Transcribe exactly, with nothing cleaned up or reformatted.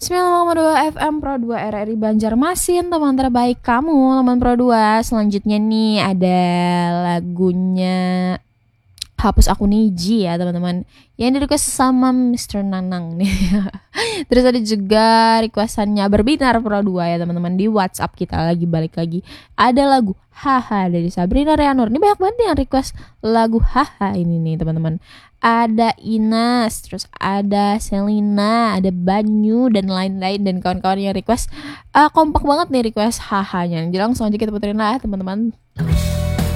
sembilan puluh koma dua F M Pro dua R R I Banjarmasin, teman terbaik kamu, teman Pro dua. Selanjutnya nih ada lagunya Hapus Aku Niji ya teman-teman, yang di request sama mister Nanang nih. Terus ada juga requestannya Berbinar Pro dua ya teman-teman, di WhatsApp kita lagi balik lagi. Ada lagu Haha dari Sabrina Reanur. Ini banyak banget yang request lagu Haha ini nih teman-teman. Ada Inas, terus ada Selina, ada Banyu dan lain-lain dan kawan-kawan yang request uh, kompak banget nih request Hahanya. Jadi langsung aja kita puterin lah ya teman-teman.